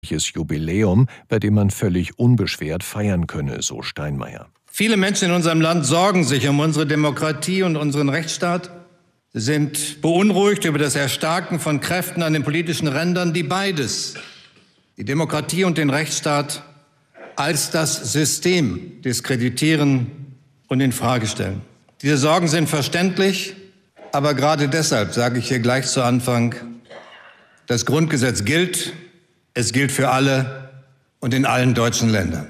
Jubiläum, bei dem man völlig unbeschwert feiern könne, so Steinmeier. Viele Menschen in unserem Land sorgen sich um unsere Demokratie und unseren Rechtsstaat. Sie sind beunruhigt über das Erstarken von Kräften an den politischen Rändern, die beides, die Demokratie und den Rechtsstaat, als das System diskreditieren und in Frage stellen. Diese Sorgen sind verständlich, aber gerade deshalb sage ich hier gleich zu Anfang, das Grundgesetz gilt, es gilt für alle und in allen deutschen Ländern.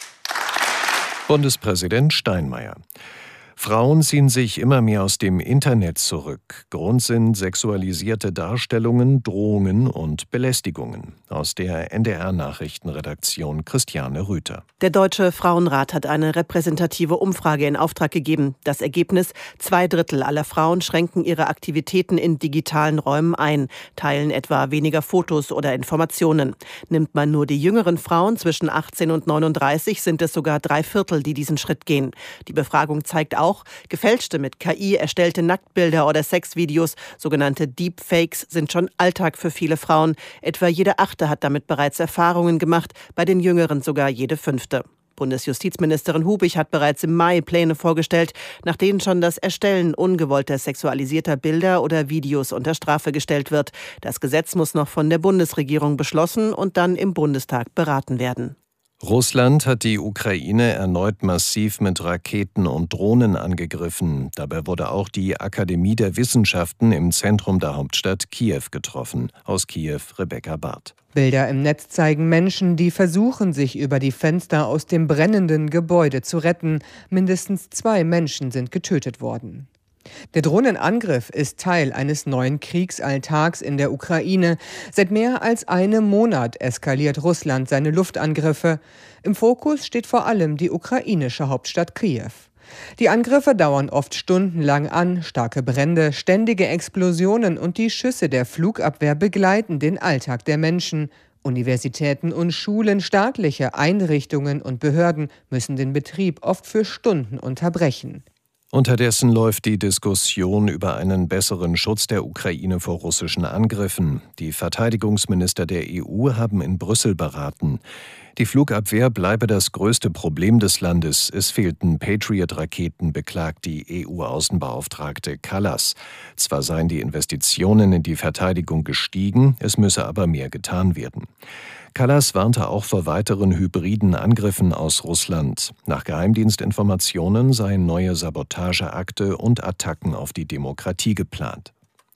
Bundespräsident Steinmeier. Frauen ziehen sich immer mehr aus dem Internet zurück. Grund sind sexualisierte Darstellungen, Drohungen und Belästigungen. Aus der NDR-Nachrichtenredaktion Christiane Rüther. Der Deutsche Frauenrat hat eine repräsentative Umfrage in Auftrag gegeben. Das Ergebnis: 2/3 aller Frauen schränken ihre Aktivitäten in digitalen Räumen ein, teilen etwa weniger Fotos oder Informationen. Nimmt man nur die jüngeren Frauen zwischen 18 und 39, sind es sogar 3/4, die diesen Schritt gehen. Die Befragung zeigt auch, gefälschte, mit KI erstellte Nacktbilder oder Sexvideos, sogenannte Deepfakes, sind schon Alltag für viele Frauen. Etwa jede 8. hat damit bereits Erfahrungen gemacht, bei den Jüngeren sogar jede 5. Bundesjustizministerin Hubig hat bereits im Mai Pläne vorgestellt, nach denen schon das Erstellen ungewollter sexualisierter Bilder oder Videos unter Strafe gestellt wird. Das Gesetz muss noch von der Bundesregierung beschlossen und dann im Bundestag beraten werden. Russland hat die Ukraine erneut massiv mit Raketen und Drohnen angegriffen. Dabei wurde auch die Akademie der Wissenschaften im Zentrum der Hauptstadt Kiew getroffen. Aus Kiew Rebecca Barth. Bilder im Netz zeigen Menschen, die versuchen, sich über die Fenster aus dem brennenden Gebäude zu retten. Mindestens 2 Menschen sind getötet worden. Der Drohnenangriff ist Teil eines neuen Kriegsalltags in der Ukraine. Seit mehr als einem Monat eskaliert Russland seine Luftangriffe. Im Fokus steht vor allem die ukrainische Hauptstadt Kiew. Die Angriffe dauern oft stundenlang an, starke Brände, ständige Explosionen und die Schüsse der Flugabwehr begleiten den Alltag der Menschen. Universitäten und Schulen, staatliche Einrichtungen und Behörden müssen den Betrieb oft für Stunden unterbrechen. Unterdessen läuft die Diskussion über einen besseren Schutz der Ukraine vor russischen Angriffen. Die Verteidigungsminister der EU haben in Brüssel beraten. Die Flugabwehr bleibe das größte Problem des Landes. Es fehlten Patriot-Raketen, beklagt die EU-Außenbeauftragte Kallas. Zwar seien die Investitionen in die Verteidigung gestiegen, es müsse aber mehr getan werden. Kallas warnte auch vor weiteren hybriden Angriffen aus Russland. Nach Geheimdienstinformationen seien neue Sabotageakte und Attacken auf die Demokratie geplant.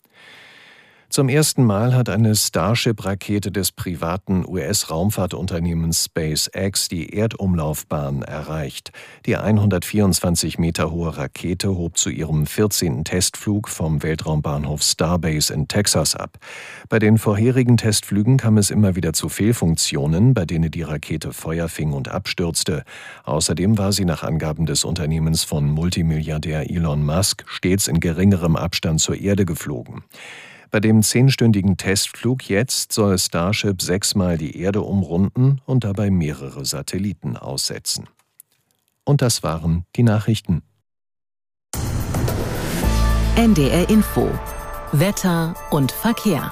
Zum ersten Mal hat eine Starship-Rakete des privaten US-Raumfahrtunternehmens SpaceX die Erdumlaufbahn erreicht. Die 124 Meter hohe Rakete hob zu ihrem 14. Testflug vom Weltraumbahnhof Starbase in Texas ab. Bei den vorherigen Testflügen kam es immer wieder zu Fehlfunktionen, bei denen die Rakete Feuer fing und abstürzte. Außerdem war sie nach Angaben des Unternehmens von Multimilliardär Elon Musk stets in geringerem Abstand zur Erde geflogen. Bei dem 10-stündigen Testflug jetzt soll Starship 6-mal die Erde umrunden und dabei mehrere Satelliten aussetzen. Und das waren die Nachrichten. NDR Info. Wetter und Verkehr.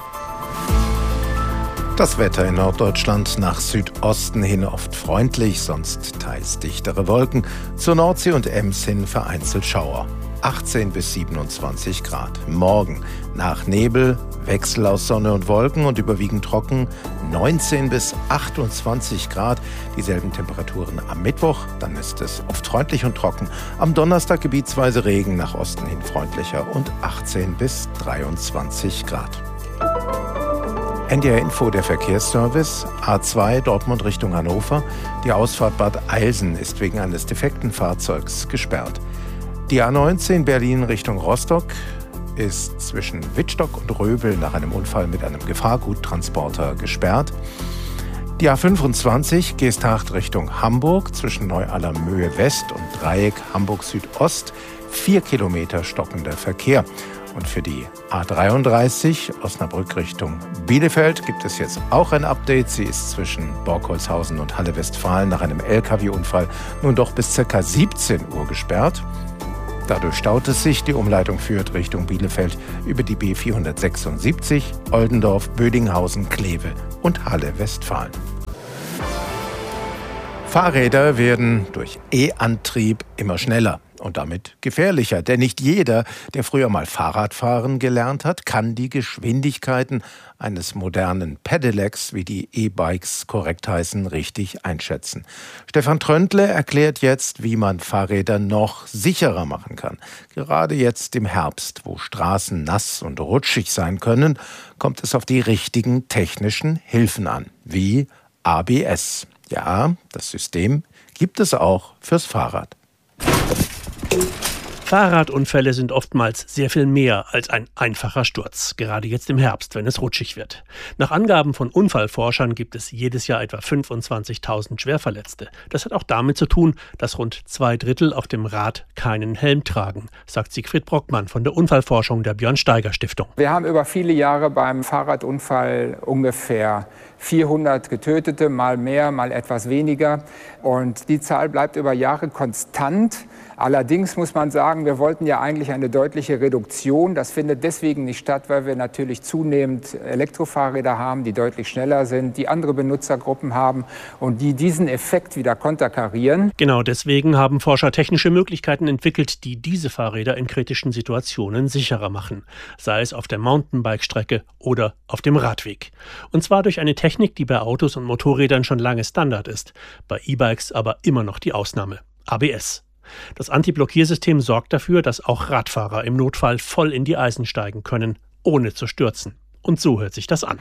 Das Wetter in Norddeutschland nach Südosten hin oft freundlich, sonst teils dichtere Wolken. Zur Nordsee und Ems hin vereinzelt Schauer. 18 bis 27 Grad. Morgen nach Nebel, Wechsel aus Sonne und Wolken und überwiegend trocken, 19 bis 28 Grad. Dieselben Temperaturen am Mittwoch, dann ist es oft freundlich und trocken. Am Donnerstag gebietsweise Regen, nach Osten hin freundlicher und 18 bis 23 Grad. NDR Info, der Verkehrsservice. A2 Dortmund Richtung Hannover. Die Ausfahrt Bad Eilsen ist wegen eines defekten Fahrzeugs gesperrt. Die A19 Berlin Richtung Rostock ist zwischen Wittstock und Röbel nach einem Unfall mit einem Gefahrguttransporter gesperrt. Die A25 Geesthacht Richtung Hamburg zwischen Neu-Allermöhe West und Dreieck Hamburg Südost 4 Kilometer stockender Verkehr. Und für die A33 Osnabrück Richtung Bielefeld gibt es jetzt auch ein Update. Sie ist zwischen Borkholzhausen und Halle-Westfalen nach einem LKW-Unfall nun doch bis ca. 17 Uhr gesperrt. Dadurch staut es sich. Die Umleitung führt Richtung Bielefeld über die B476, Oldendorf, Bödinghausen, Kleve und Halle-Westfalen. Fahrräder werden durch E-Antrieb immer schneller und damit gefährlicher. Denn nicht jeder, der früher mal Fahrradfahren gelernt hat, kann die Geschwindigkeiten eines modernen Pedelecs, wie die E-Bikes korrekt heißen, richtig einschätzen. Stefan Tröntle erklärt jetzt, wie man Fahrräder noch sicherer machen kann. Gerade jetzt im Herbst, wo Straßen nass und rutschig sein können, kommt es auf die richtigen technischen Hilfen an, wie ABS. Ja, das System gibt es auch fürs Fahrrad. Fahrradunfälle sind oftmals sehr viel mehr als ein einfacher Sturz, gerade jetzt im Herbst, wenn es rutschig wird. Nach Angaben von Unfallforschern gibt es jedes Jahr etwa 25.000 Schwerverletzte. Das hat auch damit zu tun, dass rund 2/3 auf dem Rad keinen Helm tragen, sagt Siegfried Brockmann von der Unfallforschung der Björn-Steiger-Stiftung. Wir haben über viele Jahre beim Fahrradunfall ungefähr 400 Getötete, mal mehr, mal etwas weniger. Und die Zahl bleibt über Jahre konstant. Allerdings muss man sagen, wir wollten ja eigentlich eine deutliche Reduktion. Das findet deswegen nicht statt, weil wir natürlich zunehmend Elektrofahrräder haben, die deutlich schneller sind, die andere Benutzergruppen haben und die diesen Effekt wieder konterkarieren. Genau deswegen haben Forscher technische Möglichkeiten entwickelt, die diese Fahrräder in kritischen Situationen sicherer machen. Sei es auf der Mountainbike-Strecke oder auf dem Radweg. Und zwar durch eine Technik, die bei Autos und Motorrädern schon lange Standard ist, bei E-Bikes aber immer noch die Ausnahme: ABS. Das Antiblockiersystem sorgt dafür, dass auch Radfahrer im Notfall voll in die Eisen steigen können, ohne zu stürzen. Und so hört sich das an.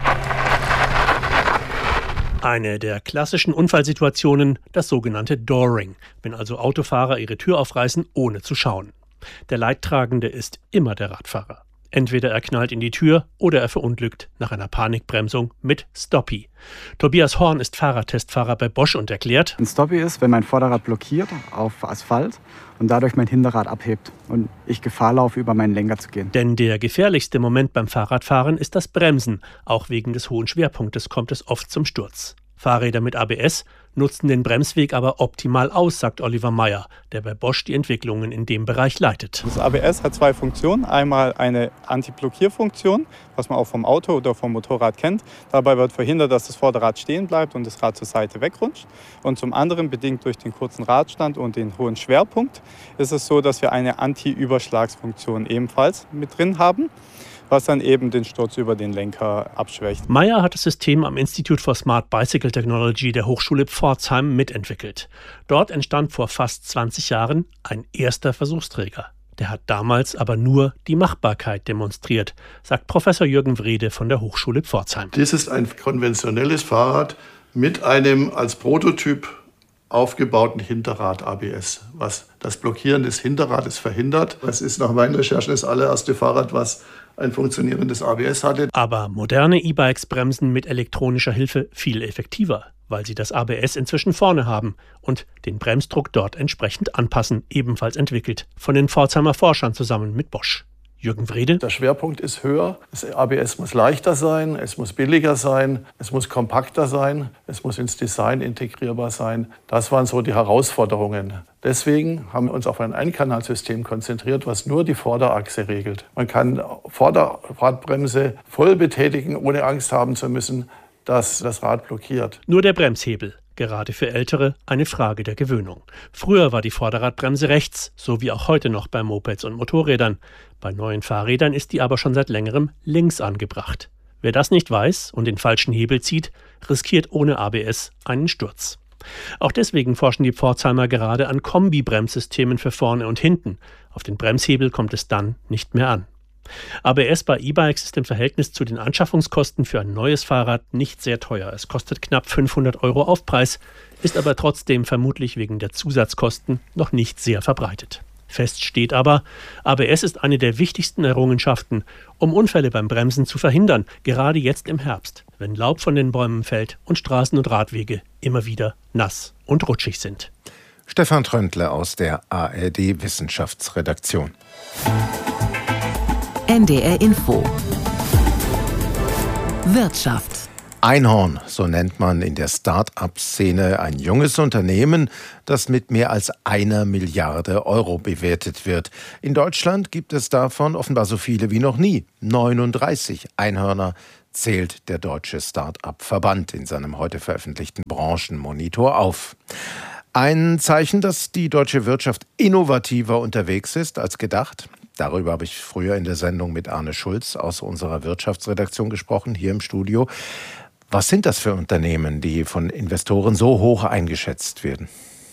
Eine der klassischen Unfallsituationen, das sogenannte Dooring, wenn also Autofahrer ihre Tür aufreißen, ohne zu schauen. Der Leidtragende ist immer der Radfahrer. Entweder er knallt in die Tür oder er verunglückt nach einer Panikbremsung mit Stoppie. Tobias Horn ist Fahrradtestfahrer bei Bosch und erklärt: Ein Stoppie ist, wenn mein Vorderrad blockiert auf Asphalt und dadurch mein Hinterrad abhebt und ich Gefahr laufe, über meinen Lenker zu gehen. Denn der gefährlichste Moment beim Fahrradfahren ist das Bremsen. Auch wegen des hohen Schwerpunktes kommt es oft zum Sturz. Fahrräder mit ABS nutzen den Bremsweg aber optimal aus, sagt Oliver Meyer, der bei Bosch die Entwicklungen in dem Bereich leitet. Das ABS hat zwei Funktionen. Einmal eine Anti-Blockierfunktion, was man auch vom Auto oder vom Motorrad kennt. Dabei wird verhindert, dass das Vorderrad stehen bleibt und das Rad zur Seite wegrutscht. Und zum anderen, bedingt durch den kurzen Radstand und den hohen Schwerpunkt, ist es so, dass wir eine Anti-Überschlagsfunktion ebenfalls mit drin haben, was dann eben den Sturz über den Lenker abschwächt. Meyer hat das System am Institute for Smart Bicycle Technology der Hochschule Pforzheim mitentwickelt. Dort entstand vor fast 20 Jahren ein erster Versuchsträger. Der hat damals aber nur die Machbarkeit demonstriert, sagt Professor Jürgen Wrede von der Hochschule Pforzheim. Dies ist ein konventionelles Fahrrad mit einem als Prototyp aufgebauten Hinterrad-ABS, was das Blockieren des Hinterrades verhindert. Es ist nach meinen Recherchen das allererste Fahrrad, was ein funktionierendes ABS hatte. Aber moderne E-Bikes bremsen mit elektronischer Hilfe viel effektiver, weil sie das ABS inzwischen vorne haben und den Bremsdruck dort entsprechend anpassen, ebenfalls entwickelt von den Pforzheimer Forschern zusammen mit Bosch. Jürgen Wrede. Der Schwerpunkt ist höher. Das ABS muss leichter sein, es muss billiger sein, es muss kompakter sein, es muss ins Design integrierbar sein. Das waren so die Herausforderungen. Deswegen haben wir uns auf ein Einkanalsystem konzentriert, was nur die Vorderachse regelt. Man kann Vorderradbremse voll betätigen, ohne Angst haben zu müssen, dass das Rad blockiert. Nur der Bremshebel. Gerade für Ältere eine Frage der Gewöhnung. Früher war die Vorderradbremse rechts, so wie auch heute noch bei Mopeds und Motorrädern. Bei neuen Fahrrädern ist die aber schon seit längerem links angebracht. Wer das nicht weiß und den falschen Hebel zieht, riskiert ohne ABS einen Sturz. Auch deswegen forschen die Pforzheimer gerade an Kombi-Bremssystemen für vorne und hinten. Auf den Bremshebel kommt es dann nicht mehr an. ABS bei E-Bikes ist im Verhältnis zu den Anschaffungskosten für ein neues Fahrrad nicht sehr teuer. Es kostet knapp 500 € Aufpreis, ist aber trotzdem vermutlich wegen der Zusatzkosten noch nicht sehr verbreitet. Fest steht aber, ABS ist eine der wichtigsten Errungenschaften, um Unfälle beim Bremsen zu verhindern, gerade jetzt im Herbst, wenn Laub von den Bäumen fällt und Straßen und Radwege immer wieder nass und rutschig sind. Stefan Tröntle aus der ARD Wissenschaftsredaktion. NDR Info. Wirtschaft. Einhorn, so nennt man in der Start-up-Szene ein junges Unternehmen, das mit mehr als 1 Milliarde € bewertet wird. In Deutschland gibt es davon offenbar so viele wie noch nie. 39 Einhörner zählt der Deutsche Start-up-Verband in seinem heute veröffentlichten Branchenmonitor auf. Ein Zeichen, dass die deutsche Wirtschaft innovativer unterwegs ist als gedacht. Darüber habe ich früher in der Sendung mit Arne Schulz aus unserer Wirtschaftsredaktion gesprochen, hier im Studio. Was sind das für Unternehmen, die von Investoren so hoch eingeschätzt werden?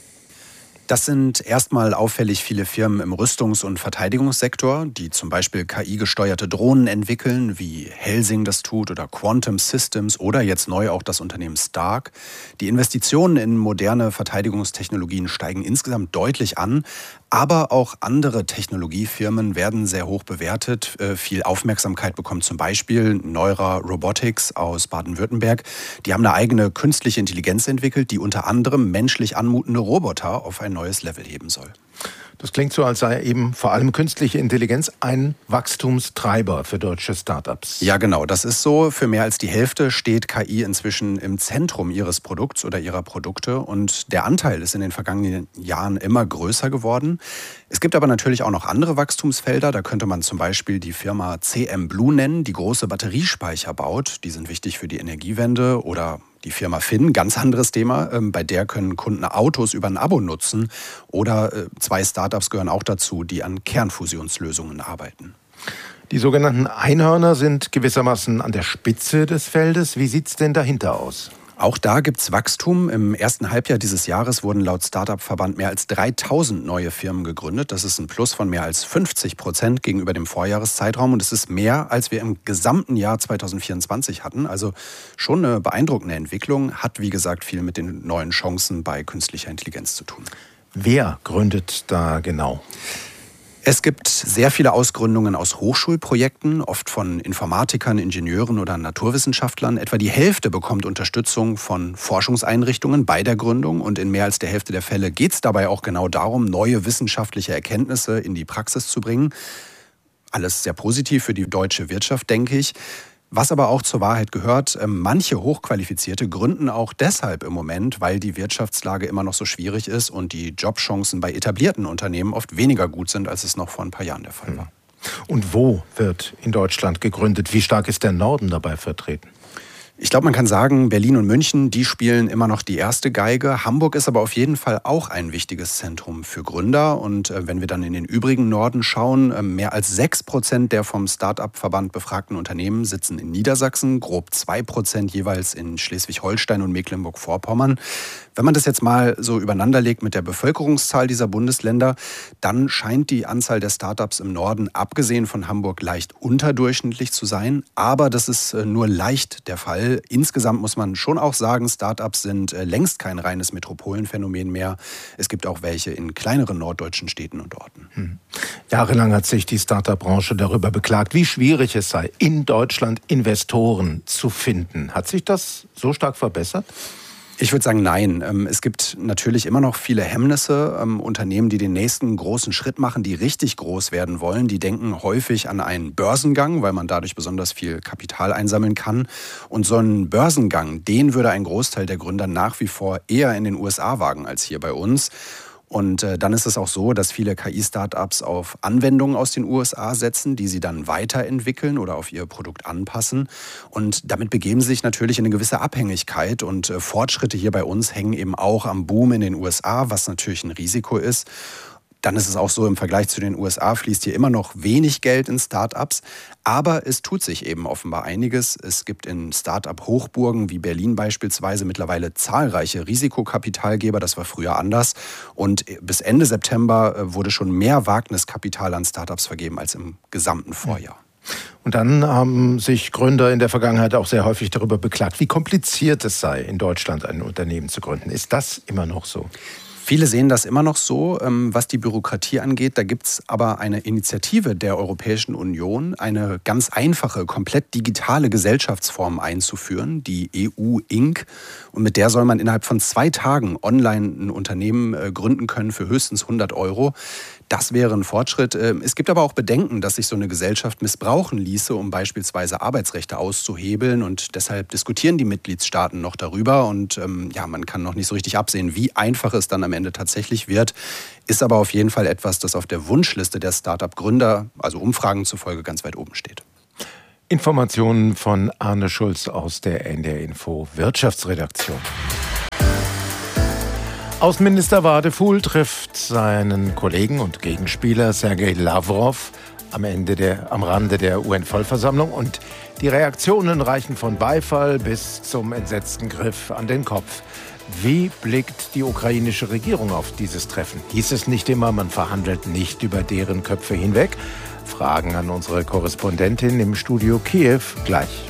Das sind erstmal auffällig viele Firmen im Rüstungs- und Verteidigungssektor, die zum Beispiel KI-gesteuerte Drohnen entwickeln, wie Helsing das tut oder Quantum Systems oder jetzt neu auch das Unternehmen Stark. Die Investitionen in moderne Verteidigungstechnologien steigen insgesamt deutlich an, aber auch andere Technologiefirmen werden sehr hoch bewertet. Viel Aufmerksamkeit bekommt zum Beispiel Neura Robotics aus Baden-Württemberg. Die haben eine eigene künstliche Intelligenz entwickelt, die unter anderem menschlich anmutende Roboter auf ein neues Level heben soll. Das klingt so, als sei eben vor allem künstliche Intelligenz ein Wachstumstreiber für deutsche Startups. Ja, genau. Das ist so. Für mehr als die Hälfte steht KI inzwischen im Zentrum ihres Produkts oder ihrer Produkte. Und der Anteil ist in den vergangenen Jahren immer größer geworden. Es gibt aber natürlich auch noch andere Wachstumsfelder. Da könnte man zum Beispiel die Firma CM Blue nennen, die große Batteriespeicher baut. Die sind wichtig für die Energiewende. Oder die Firma Finn, ganz anderes Thema. Bei der können Kunden Autos über ein Abo nutzen. Oder 2 Startups gehören auch dazu, die an Kernfusionslösungen arbeiten. Die sogenannten Einhörner sind gewissermaßen an der Spitze des Feldes. Wie sieht es denn dahinter aus? Auch da gibt es Wachstum. Im ersten Halbjahr dieses Jahres wurden laut Startup-Verband mehr als 3000 neue Firmen gegründet. Das ist ein Plus von mehr als 50% gegenüber dem Vorjahreszeitraum. Und es ist mehr, als wir im gesamten Jahr 2024 hatten. Also schon eine beeindruckende Entwicklung. Hat, wie gesagt, viel mit den neuen Chancen bei künstlicher Intelligenz zu tun. Wer gründet da genau? Es gibt sehr viele Ausgründungen aus Hochschulprojekten, oft von Informatikern, Ingenieuren oder Naturwissenschaftlern. Etwa die Hälfte bekommt Unterstützung von Forschungseinrichtungen bei der Gründung. Und in mehr als der Hälfte der Fälle geht es dabei auch genau darum, neue wissenschaftliche Erkenntnisse in die Praxis zu bringen. Alles sehr positiv für die deutsche Wirtschaft, denke ich. Was aber auch zur Wahrheit gehört, manche Hochqualifizierte gründen auch deshalb im Moment, weil die Wirtschaftslage immer noch so schwierig ist und die Jobchancen bei etablierten Unternehmen oft weniger gut sind, als es noch vor ein paar Jahren der Fall war. Und wo wird in Deutschland gegründet? Wie stark ist der Norden dabei vertreten? Ich glaube, man kann sagen, Berlin und München, die spielen immer noch die erste Geige. Hamburg ist aber auf jeden Fall auch ein wichtiges Zentrum für Gründer. Und wenn wir dann in den übrigen Norden schauen, mehr als 6% der vom Start-up-Verband befragten Unternehmen sitzen in Niedersachsen, grob 2% jeweils in Schleswig-Holstein und Mecklenburg-Vorpommern. Wenn man das jetzt mal so übereinanderlegt mit der Bevölkerungszahl dieser Bundesländer, dann scheint die Anzahl der Startups im Norden, abgesehen von Hamburg, leicht unterdurchschnittlich zu sein. Aber das ist nur leicht der Fall. Insgesamt muss man schon auch sagen, Startups sind längst kein reines Metropolenphänomen mehr. Es gibt auch welche in kleineren norddeutschen Städten und Orten. Jahrelang hat sich die Startup-Branche darüber beklagt, wie schwierig es sei, in Deutschland Investoren zu finden. Hat sich das so stark verbessert? Ich würde sagen, nein. Es gibt natürlich immer noch viele Hemmnisse. Unternehmen, die den nächsten großen Schritt machen, die richtig groß werden wollen, die denken häufig an einen Börsengang, weil man dadurch besonders viel Kapital einsammeln kann. Und so einen Börsengang, den würde ein Großteil der Gründer nach wie vor eher in den USA wagen als hier bei uns. Und dann ist es auch so, dass viele KI-Startups auf Anwendungen aus den USA setzen, die sie dann weiterentwickeln oder auf ihr Produkt anpassen. Und damit begeben sie sich natürlich in eine gewisse Abhängigkeit. Und Fortschritte hier bei uns hängen eben auch am Boom in den USA, was natürlich ein Risiko ist. Dann ist es auch so, im Vergleich zu den USA fließt hier immer noch wenig Geld in Start-ups. Aber es tut sich eben offenbar einiges. Es gibt in Start-up-Hochburgen wie Berlin beispielsweise mittlerweile zahlreiche Risikokapitalgeber. Das war früher anders. Und bis Ende September wurde schon mehr Wagniskapital an Start-ups vergeben als im gesamten Vorjahr. Und dann haben sich Gründer in der Vergangenheit auch sehr häufig darüber beklagt, wie kompliziert es sei, in Deutschland ein Unternehmen zu gründen. Ist das immer noch so? Viele sehen das immer noch so, was die Bürokratie angeht. Da gibt es aber eine Initiative der Europäischen Union, eine ganz einfache, komplett digitale Gesellschaftsform einzuführen, die EU Inc. Und mit der soll man innerhalb von 2 Tagen online ein Unternehmen gründen können für höchstens 100 €. Das wäre ein Fortschritt. Es gibt aber auch Bedenken, dass sich so eine Gesellschaft missbrauchen ließe, um beispielsweise Arbeitsrechte auszuhebeln. Und deshalb diskutieren die Mitgliedstaaten noch darüber. Und man kann noch nicht so richtig absehen, wie einfach es dann am Ende tatsächlich wird. Ist aber auf jeden Fall etwas, das auf der Wunschliste der Start-up-Gründer, also Umfragen zufolge, ganz weit oben steht. Informationen von Arne Schulz aus der NDR Info Wirtschaftsredaktion. Außenminister Wadefuhl trifft seinen Kollegen und Gegenspieler Sergei Lavrov am Rande der UN-Vollversammlung und die Reaktionen reichen von Beifall bis zum entsetzten Griff an den Kopf. Wie blickt die ukrainische Regierung auf dieses Treffen? Hieß es nicht immer, man verhandelt nicht über deren Köpfe hinweg? Fragen an unsere Korrespondentin im Studio Kiew gleich.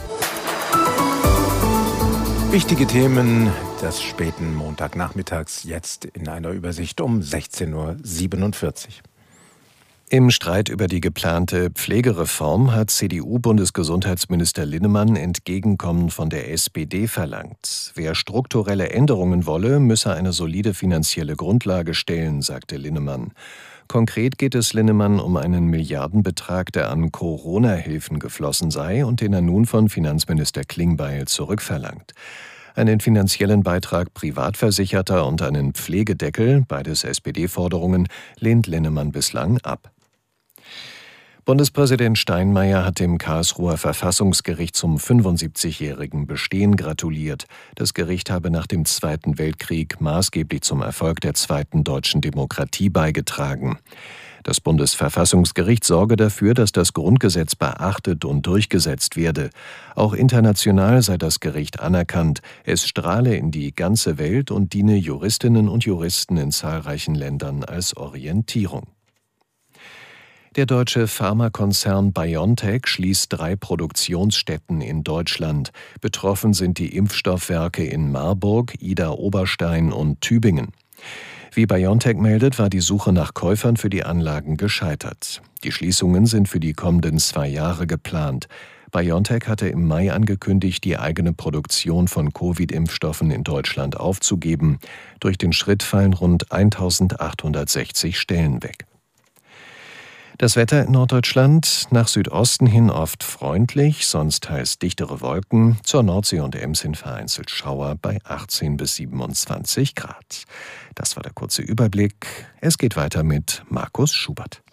Wichtige Themen des späten Montagnachmittags jetzt in einer Übersicht um 16:47 Uhr. Im Streit über die geplante Pflegereform hat CDU-Bundesgesundheitsminister Linnemann Entgegenkommen von der SPD verlangt. Wer strukturelle Änderungen wolle, müsse eine solide finanzielle Grundlage stellen, sagte Linnemann. Konkret geht es Linnemann um einen Milliardenbetrag, der an Corona-Hilfen geflossen sei und den er nun von Finanzminister Klingbeil zurückverlangt. Einen finanziellen Beitrag Privatversicherter und einen Pflegedeckel, beides SPD-Forderungen, lehnt Linnemann bislang ab. Bundespräsident Steinmeier hat dem Karlsruher Verfassungsgericht zum 75-jährigen Bestehen gratuliert. Das Gericht habe nach dem Zweiten Weltkrieg maßgeblich zum Erfolg der zweiten deutschen Demokratie beigetragen. Das Bundesverfassungsgericht sorge dafür, dass das Grundgesetz beachtet und durchgesetzt werde. Auch international sei das Gericht anerkannt. Es strahle in die ganze Welt und diene Juristinnen und Juristen in zahlreichen Ländern als Orientierung. Der deutsche Pharmakonzern BioNTech schließt 3 Produktionsstätten in Deutschland. Betroffen sind die Impfstoffwerke in Marburg, Idar-Oberstein und Tübingen. Wie BioNTech meldet, war die Suche nach Käufern für die Anlagen gescheitert. Die Schließungen sind für die kommenden 2 Jahre geplant. BioNTech hatte im Mai angekündigt, die eigene Produktion von Covid-Impfstoffen in Deutschland aufzugeben. Durch den Schritt fallen rund 1.860 Stellen weg. Das Wetter in Norddeutschland nach Südosten hin oft freundlich, sonst teils dichtere Wolken, zur Nordsee und Ems hin vereinzelt Schauer bei 18 bis 27 Grad. Das war der kurze Überblick. Es geht weiter mit Markus Schubert.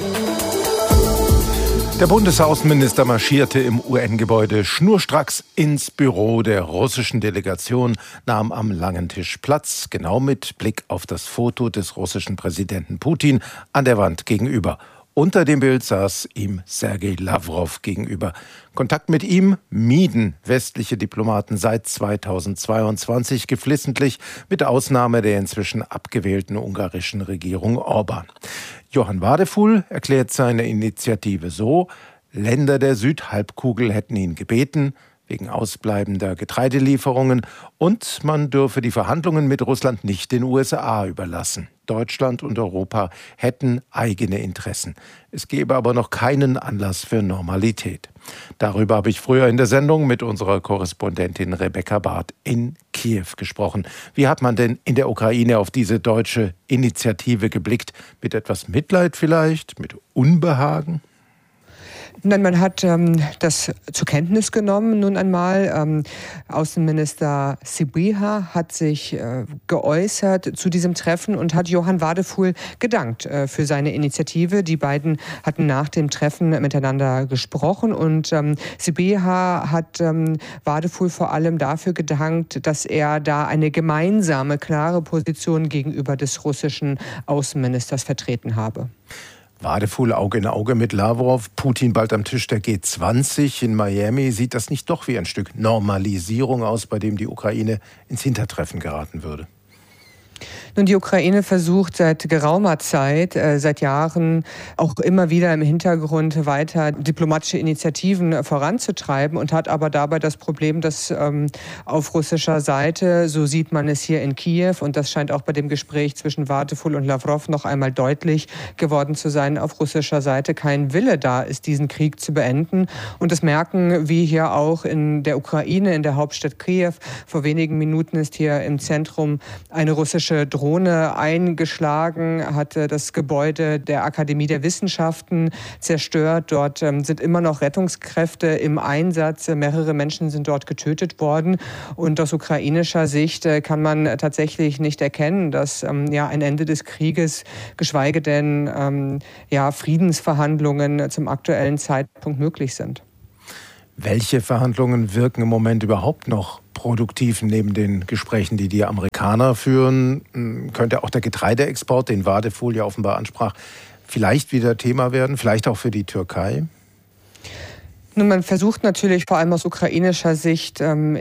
Der Bundesaußenminister marschierte im UN-Gebäude schnurstracks ins Büro der russischen Delegation, nahm am langen Tisch Platz, genau mit Blick auf das Foto des russischen Präsidenten Putin an der Wand gegenüber. Unter dem Bild saß ihm Sergei Lavrov gegenüber. Kontakt mit ihm mieden westliche Diplomaten seit 2022 geflissentlich, mit Ausnahme der inzwischen abgewählten ungarischen Regierung Orbán. Johann Wadefuhl erklärt seine Initiative so: Länder der Südhalbkugel hätten ihn gebeten, wegen ausbleibender Getreidelieferungen, und man dürfe die Verhandlungen mit Russland nicht den USA überlassen. Deutschland und Europa hätten eigene Interessen. Es gäbe aber noch keinen Anlass für Normalität. Darüber habe ich früher in der Sendung mit unserer Korrespondentin Rebecca Barth in Kiew gesprochen. Wie hat man denn in der Ukraine auf diese deutsche Initiative geblickt? Mit etwas Mitleid vielleicht? Mit Unbehagen? Nein, man hat das zur Kenntnis genommen nun einmal. Außenminister Sybiha hat sich geäußert zu diesem Treffen und hat Johann Wadefuhl gedankt für seine Initiative. Die beiden hatten nach dem Treffen miteinander gesprochen und Sybiha hat Wadefuhl vor allem dafür gedankt, dass er da eine gemeinsame, klare Position gegenüber des russischen Außenministers vertreten habe. Wadefuhl Auge in Auge mit Lavrov, Putin bald am Tisch der G20 in Miami. Sieht das nicht doch wie ein Stück Normalisierung aus, bei dem die Ukraine ins Hintertreffen geraten würde? Nun, die Ukraine versucht seit geraumer Zeit, seit Jahren auch immer wieder im Hintergrund weiter diplomatische Initiativen voranzutreiben und hat aber dabei das Problem, dass auf russischer Seite, so sieht man es hier in Kiew, und das scheint auch bei dem Gespräch zwischen Wadefuhl und Lavrov noch einmal deutlich geworden zu sein, auf russischer Seite kein Wille da ist, diesen Krieg zu beenden. Und das merken wir hier auch in der Ukraine, in der Hauptstadt Kiew. Vor wenigen Minuten ist hier im Zentrum eine russische Drohne eingeschlagen, hat das Gebäude der Akademie der Wissenschaften zerstört. Dort sind immer noch Rettungskräfte im Einsatz. Mehrere Menschen sind dort getötet worden. Und aus ukrainischer Sicht kann man tatsächlich nicht erkennen, dass ein Ende des Krieges, geschweige denn Friedensverhandlungen zum aktuellen Zeitpunkt möglich sind. Welche Verhandlungen wirken im Moment überhaupt noch produktiv neben den Gesprächen, die die Amerikaner führen? Könnte auch der Getreideexport, den Wadefuhl ja offenbar ansprach, vielleicht wieder Thema werden, vielleicht auch für die Türkei? Nun, man versucht natürlich vor allem aus ukrainischer Sicht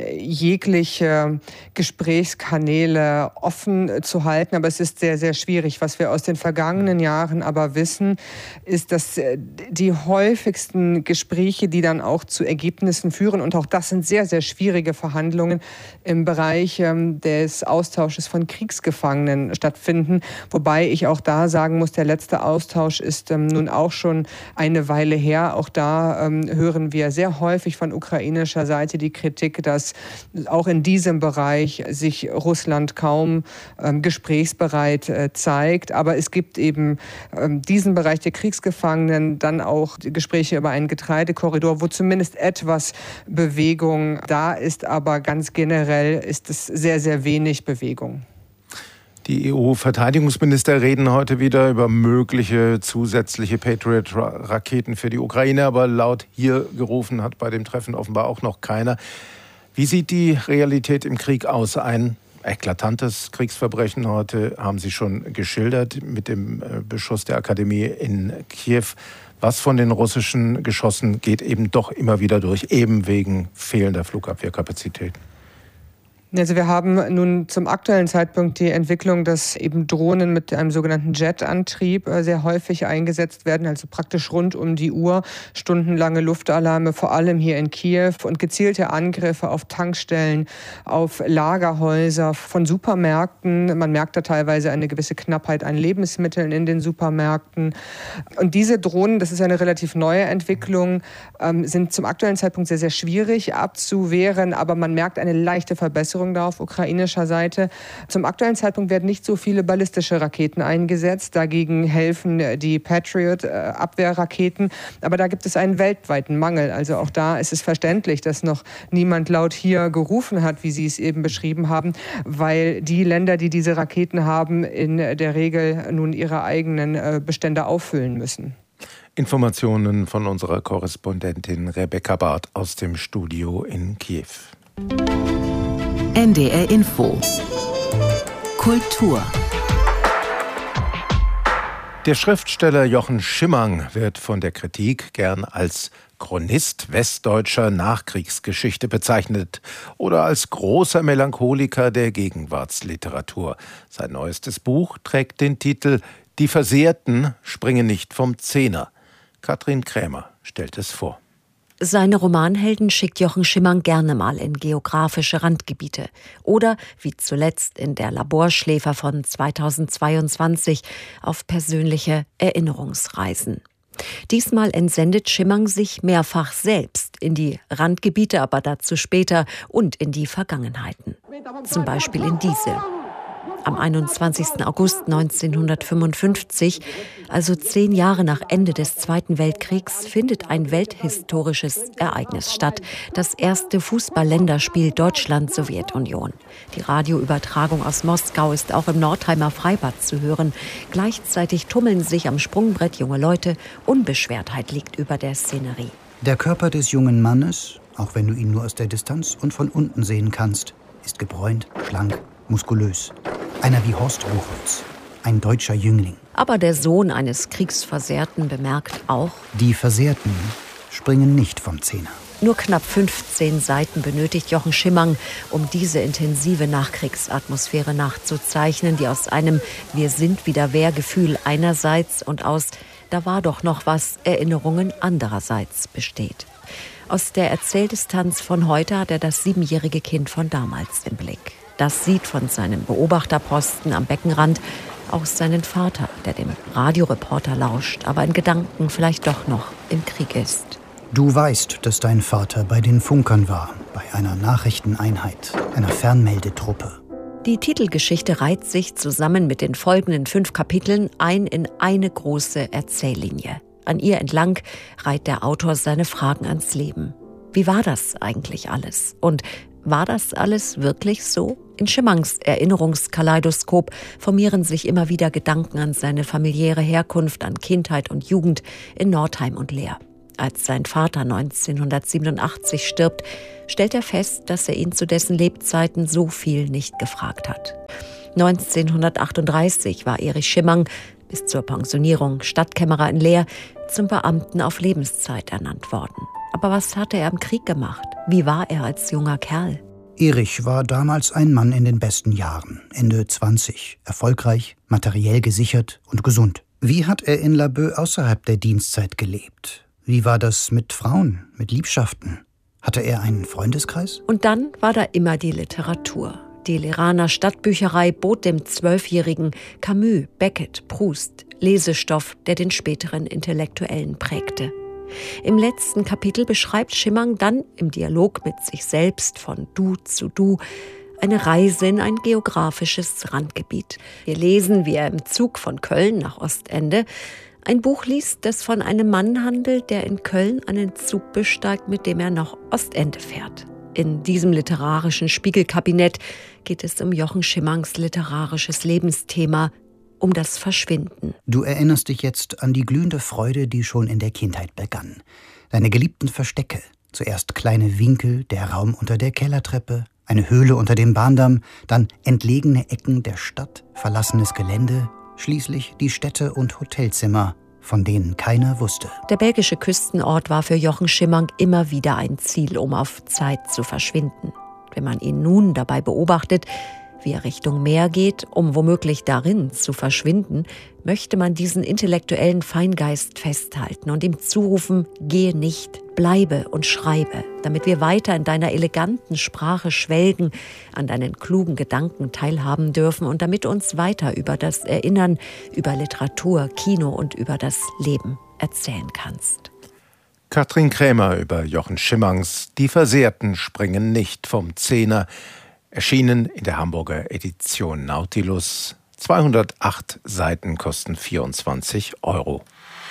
jegliche Gesprächskanäle offen zu halten, aber es ist sehr, sehr schwierig. Was wir aus den vergangenen Jahren aber wissen, ist, dass die häufigsten Gespräche, die dann auch zu Ergebnissen führen, und auch das sind sehr, sehr schwierige Verhandlungen, im Bereich des Austausches von Kriegsgefangenen stattfinden. Wobei ich auch da sagen muss, der letzte Austausch ist nun auch schon eine Weile her. Auch da hören wir sehr häufig von ukrainischer Seite die Kritik, dass auch in diesem Bereich sich Russland kaum gesprächsbereit zeigt. Aber es gibt eben diesen Bereich der Kriegsgefangenen, dann auch die Gespräche über einen Getreidekorridor, wo zumindest etwas Bewegung da ist. Aber ganz generell ist es sehr, sehr wenig Bewegung. Die EU-Verteidigungsminister reden heute wieder über mögliche zusätzliche Patriot-Raketen für die Ukraine, aber laut hier gerufen hat bei dem Treffen offenbar auch noch keiner. Wie sieht die Realität im Krieg aus? Ein eklatantes Kriegsverbrechen heute haben Sie schon geschildert mit dem Beschuss der Akademie in Kiew. Was von den russischen Geschossen geht eben doch immer wieder durch, eben wegen fehlender Flugabwehrkapazitäten? Also wir haben nun zum aktuellen Zeitpunkt die Entwicklung, dass eben Drohnen mit einem sogenannten Jetantrieb sehr häufig eingesetzt werden, also praktisch rund um die Uhr, stundenlange Luftalarme, vor allem hier in Kiew, und gezielte Angriffe auf Tankstellen, auf Lagerhäuser von Supermärkten. Man merkt da teilweise eine gewisse Knappheit an Lebensmitteln in den Supermärkten. Und diese Drohnen, das ist eine relativ neue Entwicklung, sind zum aktuellen Zeitpunkt sehr, sehr schwierig abzuwehren, aber man merkt eine leichte Verbesserung da auf ukrainischer Seite. Zum aktuellen Zeitpunkt werden nicht so viele ballistische Raketen eingesetzt. Dagegen helfen die Patriot-Abwehrraketen. Aber da gibt es einen weltweiten Mangel. Also auch da ist es verständlich, dass noch niemand laut hier gerufen hat, wie Sie es eben beschrieben haben, weil die Länder, die diese Raketen haben, in der Regel nun ihre eigenen Bestände auffüllen müssen. Informationen von unserer Korrespondentin Rebecca Barth aus dem Studio in Kiew. NDR Info. Kultur. Der Schriftsteller Jochen Schimmang wird von der Kritik gern als Chronist westdeutscher Nachkriegsgeschichte bezeichnet oder als großer Melancholiker der Gegenwartsliteratur. Sein neuestes Buch trägt den Titel »Die Versehrten springen nicht vom Zehner«. Katrin Krämer stellt es vor. Seine Romanhelden schickt Jochen Schimmang gerne mal in geografische Randgebiete oder, wie zuletzt in Der Laborschläfer von 2022, auf persönliche Erinnerungsreisen. Diesmal entsendet Schimmang sich mehrfach selbst in die Randgebiete, aber dazu später, und in die Vergangenheiten. Zum Beispiel in diese. Am 21. August 1955, also 10 Jahre nach Ende des Zweiten Weltkriegs, findet ein welthistorisches Ereignis statt. Das erste Fußball-Länderspiel Deutschland-Sowjetunion. Die Radioübertragung aus Moskau ist auch im Nordheimer Freibad zu hören. Gleichzeitig tummeln sich am Sprungbrett junge Leute. Unbeschwertheit liegt über der Szenerie. Der Körper des jungen Mannes, auch wenn du ihn nur aus der Distanz und von unten sehen kannst, ist gebräunt, schlank, muskulös. Einer wie Horst Buchholz, ein deutscher Jüngling. Aber der Sohn eines Kriegsversehrten bemerkt auch: Die Versehrten springen nicht vom Zehner. Nur knapp 15 Seiten benötigt Jochen Schimmang, um diese intensive Nachkriegsatmosphäre nachzuzeichnen, die aus einem Wir-sind-wieder-wer-Gefühl einerseits und aus Da war doch noch was Erinnerungen andererseits besteht. Aus der Erzähldistanz von heute hat er das 7-jährige Kind von damals im Blick. Das sieht von seinem Beobachterposten am Beckenrand auch seinen Vater, der dem Radioreporter lauscht, aber in Gedanken vielleicht doch noch im Krieg ist. Du weißt, dass dein Vater bei den Funkern war, bei einer Nachrichteneinheit, einer Fernmeldetruppe. Die Titelgeschichte reiht sich zusammen mit den folgenden 5 Kapiteln ein in eine große Erzähllinie. An ihr entlang reiht der Autor seine Fragen ans Leben. Wie war das eigentlich alles? Und war das alles wirklich so? In Schimmangs Erinnerungskaleidoskop formieren sich immer wieder Gedanken an seine familiäre Herkunft, an Kindheit und Jugend in Nordheim und Leer. Als sein Vater 1987 stirbt, stellt er fest, dass er ihn zu dessen Lebzeiten so viel nicht gefragt hat. 1938 war Erich Schimmang bis zur Pensionierung Stadtkämmerer in Leer zum Beamten auf Lebenszeit ernannt worden. Aber was hatte er im Krieg gemacht? Wie war er als junger Kerl? Erich war damals ein Mann in den besten Jahren, Ende 20, erfolgreich, materiell gesichert und gesund. Wie hat er in Laboe außerhalb der Dienstzeit gelebt? Wie war das mit Frauen, mit Liebschaften? Hatte er einen Freundeskreis? Und dann war da immer die Literatur. Die Leraner Stadtbücherei bot dem 12-jährigen Camus, Beckett, Proust Lesestoff, der den späteren Intellektuellen prägte. Im letzten Kapitel beschreibt Schimmang dann im Dialog mit sich selbst von Du zu Du eine Reise in ein geografisches Randgebiet. Wir lesen, wie er im Zug von Köln nach Ostende ein Buch liest, das von einem Mann handelt, der in Köln einen Zug besteigt, mit dem er nach Ostende fährt. In diesem literarischen Spiegelkabinett geht es um Jochen Schimmangs literarisches Lebensthema, um das Verschwinden. Du erinnerst dich jetzt an die glühende Freude, die schon in der Kindheit begann. Deine geliebten Verstecke. Zuerst kleine Winkel, der Raum unter der Kellertreppe, eine Höhle unter dem Bahndamm, dann entlegene Ecken der Stadt, verlassenes Gelände, schließlich die Städte und Hotelzimmer, von denen keiner wusste. Der belgische Küstenort war für Jochen Schimmang immer wieder ein Ziel, um auf Zeit zu verschwinden. Wenn man ihn nun dabei beobachtet, wie er Richtung Meer geht, um womöglich darin zu verschwinden, möchte man diesen intellektuellen Feingeist festhalten und ihm zurufen: Gehe nicht, bleibe und schreibe, damit wir weiter in deiner eleganten Sprache schwelgen, an deinen klugen Gedanken teilhaben dürfen und damit uns weiter über das Erinnern, über Literatur, Kino und über das Leben erzählen kannst. Katrin Krämer über Jochen Schimmangs Die Versehrten springen nicht vom Zehner, erschienen in der Hamburger Edition Nautilus. 208 Seiten kosten 24 €.